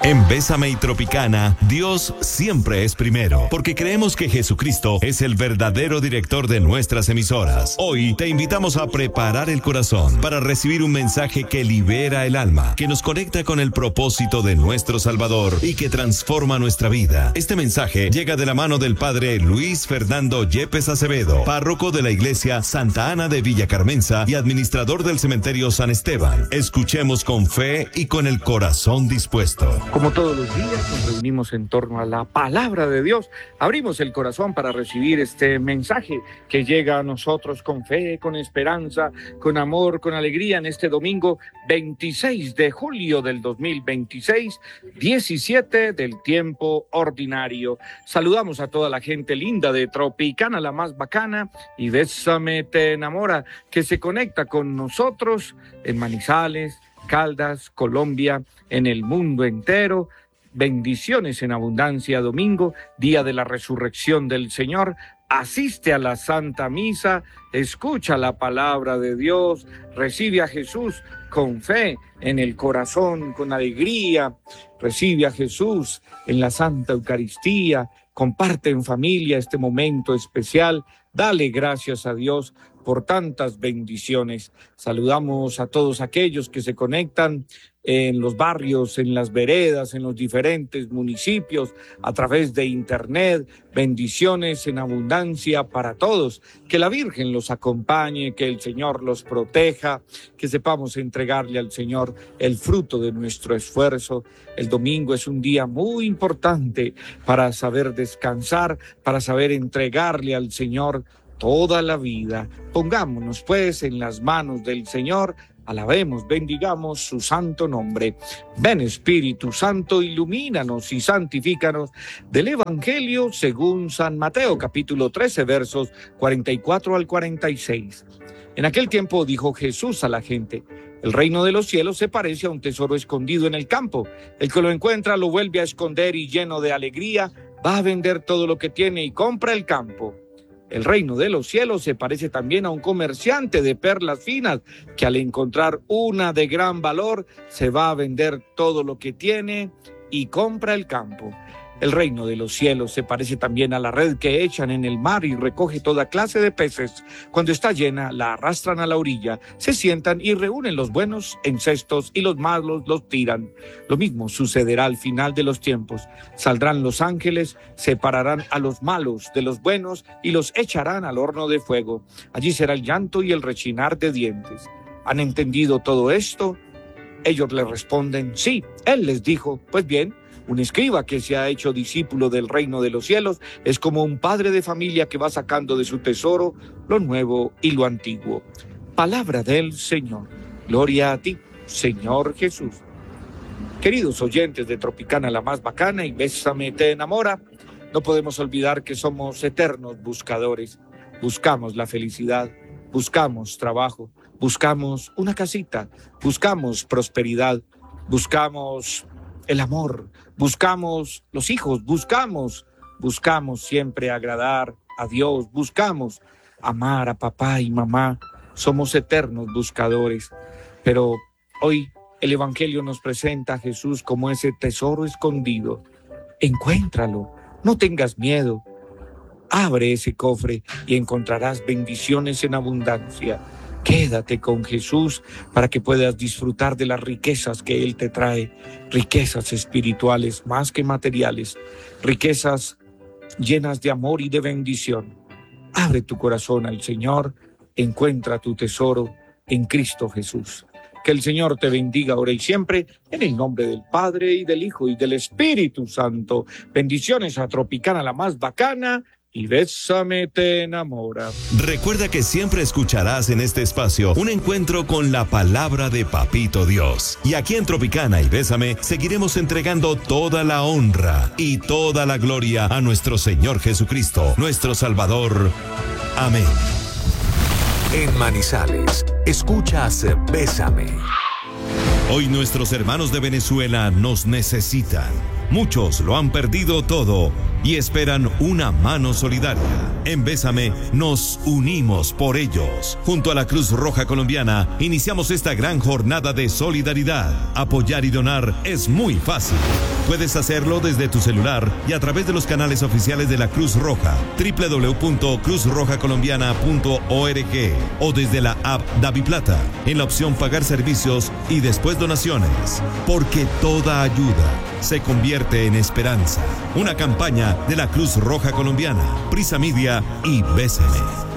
En Bésame y Tropicana, Dios siempre es primero, porque creemos que Jesucristo es el verdadero director de nuestras emisoras. Hoy te invitamos a preparar el corazón para recibir un mensaje que libera el alma, que nos conecta con el propósito de nuestro Salvador y que transforma nuestra vida. Este mensaje llega de la mano del Padre Luis Fernando Yepes Acevedo, párroco de la Iglesia Santa Ana de Villa Carmenza y administrador del Cementerio San Esteban. Escuchemos con fe y con el corazón dispuesto. Como todos los días nos reunimos en torno a la palabra de Dios, abrimos el corazón para recibir este mensaje que llega a nosotros con fe, con esperanza, con amor, con alegría en este domingo 26 de julio del 2026, 17 del tiempo ordinario. Saludamos a toda la gente linda de Tropicana, la más bacana, y Bésame te enamora, que se conecta con nosotros en Manizales, Caldas, Colombia, en el mundo entero. Bendiciones en abundancia domingo, día de la resurrección del Señor. Asiste a la Santa Misa, escucha la palabra de Dios, recibe a Jesús con fe en el corazón, con alegría. Recibe a Jesús en la Santa Eucaristía, comparte en familia este momento especial. Dale gracias a Dios por tantas bendiciones. Saludamos a todos aquellos que se conectan en los barrios, en las veredas, en los diferentes municipios, a través de internet. Bendiciones en abundancia para todos. Que la Virgen los acompañe, que el Señor los proteja, que sepamos entregarle al Señor el fruto de nuestro esfuerzo. El domingo es un día muy importante para saber descansar, para saber entregarle al Señor toda la vida. Pongámonos pues en las manos del Señor, alabemos, bendigamos su santo nombre. Ven Espíritu Santo, ilumínanos y santifícanos. Del Evangelio según San Mateo, capítulo 13, versos 44 al 46. En aquel tiempo dijo Jesús a la gente: el reino de los cielos se parece a un tesoro escondido en el campo. El que lo encuentra lo vuelve a esconder y lleno de alegría va a vender todo lo que tiene y compra el campo. El reino de los cielos se parece también a un comerciante de perlas finas que al encontrar una de gran valor se va a vender todo lo que tiene y compra el campo. El reino de los cielos se parece también a la red que echan en el mar y recoge toda clase de peces. Cuando está llena, la arrastran a la orilla, se sientan y reúnen los buenos en cestos y los malos los tiran. Lo mismo sucederá al final de los tiempos. Saldrán los ángeles, separarán a los malos de los buenos y los echarán al horno de fuego. Allí será el llanto y el rechinar de dientes. ¿Han entendido todo esto? Ellos le responden: sí. Él les dijo: pues bien, un escriba que se ha hecho discípulo del reino de los cielos es como un padre de familia que va sacando de su tesoro lo nuevo y lo antiguo. Palabra del Señor. Gloria a ti, Señor Jesús. Queridos oyentes de Tropicana, la más bacana, y Bésame te enamora, no podemos olvidar que somos eternos buscadores. Buscamos la felicidad, buscamos trabajo, buscamos una casita, buscamos prosperidad, buscamos el amor, buscamos los hijos, buscamos siempre agradar a Dios, buscamos amar a papá y mamá. Somos eternos buscadores, pero hoy el Evangelio nos presenta a Jesús como ese tesoro escondido. Encuéntralo, no tengas miedo. Abre ese cofre y encontrarás bendiciones en abundancia. Quédate con Jesús para que puedas disfrutar de las riquezas que Él te trae, riquezas espirituales más que materiales, riquezas llenas de amor y de bendición. Abre tu corazón al Señor, encuentra tu tesoro en Cristo Jesús. Que el Señor te bendiga ahora y siempre, en el nombre del Padre y del Hijo y del Espíritu Santo. Bendiciones a Tropicana, la más bacana, y Bésame te enamora. Recuerda que siempre escucharás en este espacio un encuentro con la palabra de Papito Dios. Y aquí en Tropicana y Bésame seguiremos entregando toda la honra y toda la gloria a nuestro Señor Jesucristo, nuestro Salvador. Amén. En Manizales, escuchas Bésame. Hoy nuestros hermanos de Venezuela nos necesitan. Muchos lo han perdido todo y esperan una mano solidaria. En Bésame nos unimos por ellos. Junto a la Cruz Roja Colombiana iniciamos esta gran jornada de solidaridad. Apoyar y donar es muy fácil. Puedes hacerlo desde tu celular y a través de los canales oficiales de la Cruz Roja, www.cruzrojacolombiana.org o desde la app DaviPlata, en la opción Pagar servicios y después donaciones. Porque toda ayuda se convierte en esperanza. Una campaña de la Cruz Roja Colombiana, Prisa Media y Bésame.